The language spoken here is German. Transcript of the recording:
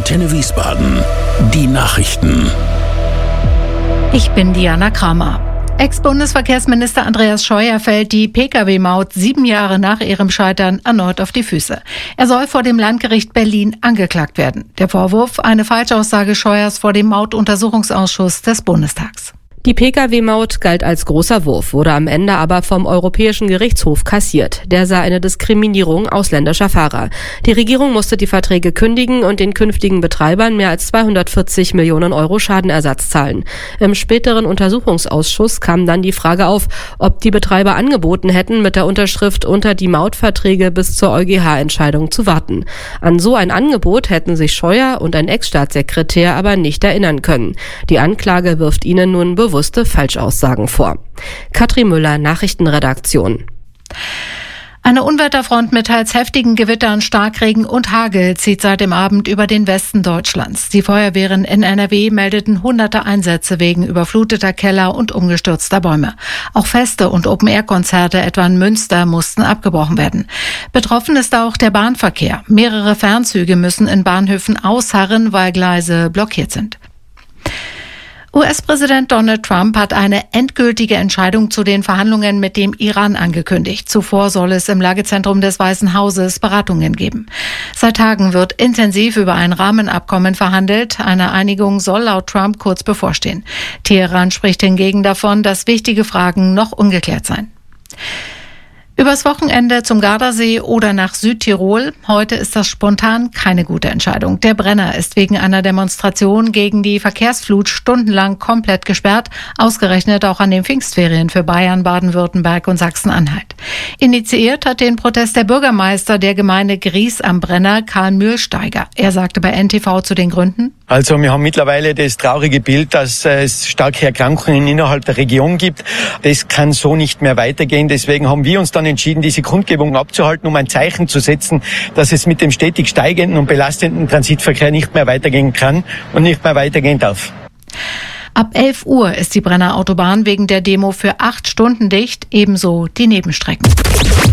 Antenne Wiesbaden. Die Nachrichten. Ich bin Diana Kramer. Ex-Bundesverkehrsminister Andreas Scheuer fällt die Pkw-Maut 7 Jahre nach ihrem Scheitern erneut auf die Füße. Er soll vor dem Landgericht Berlin angeklagt werden. Der Vorwurf: eine Falschaussage Scheuers vor dem Mautuntersuchungsausschuss des Bundestags. Die Pkw-Maut galt als großer Wurf, wurde am Ende aber vom Europäischen Gerichtshof kassiert. Der sah eine Diskriminierung ausländischer Fahrer. Die Regierung musste die Verträge kündigen und den künftigen Betreibern mehr als 240 Millionen Euro Schadenersatz zahlen. Im späteren Untersuchungsausschuss kam dann die Frage auf, ob die Betreiber angeboten hätten, mit der Unterschrift unter die Mautverträge bis zur EuGH-Entscheidung zu warten. An so ein Angebot hätten sich Scheuer und ein Ex-Staatssekretär aber nicht erinnern können. Die Anklage wirft ihnen nun bewusste Falschaussagen vor. Katrin Müller, Nachrichtenredaktion. Eine Unwetterfront mit teils heftigen Gewittern, Starkregen und Hagel zieht seit dem Abend über den Westen Deutschlands. Die Feuerwehren in NRW meldeten hunderte Einsätze wegen überfluteter Keller und umgestürzter Bäume. Auch Feste und Open-Air-Konzerte etwa in Münster mussten abgebrochen werden. Betroffen ist auch der Bahnverkehr. Mehrere Fernzüge müssen in Bahnhöfen ausharren, weil Gleise blockiert sind. US-Präsident Donald Trump hat eine endgültige Entscheidung zu den Verhandlungen mit dem Iran angekündigt. Zuvor soll es im Lagezentrum des Weißen Hauses Beratungen geben. Seit Tagen wird intensiv über ein Rahmenabkommen verhandelt. Eine Einigung soll laut Trump kurz bevorstehen. Teheran spricht hingegen davon, dass wichtige Fragen noch ungeklärt seien. Übers Wochenende zum Gardasee oder nach Südtirol. Heute ist das spontan keine gute Entscheidung. Der Brenner ist wegen einer Demonstration gegen die Verkehrsflut stundenlang komplett gesperrt. Ausgerechnet auch an den Pfingstferien für Bayern, Baden-Württemberg und Sachsen-Anhalt. Initiiert hat den Protest der Bürgermeister der Gemeinde Gries am Brenner, Karl Mühlsteiger. Er sagte bei NTV zu den Gründen: Also wir haben mittlerweile das traurige Bild, dass es starke Erkrankungen innerhalb der Region gibt. Das kann so nicht mehr weitergehen. Deswegen haben wir uns dann entschieden, diese Kundgebung abzuhalten, um ein Zeichen zu setzen, dass es mit dem stetig steigenden und belastenden Transitverkehr nicht mehr weitergehen kann und nicht mehr weitergehen darf. Ab 11 Uhr ist die Brenner Autobahn wegen der Demo für 8 Stunden dicht, ebenso die Nebenstrecken.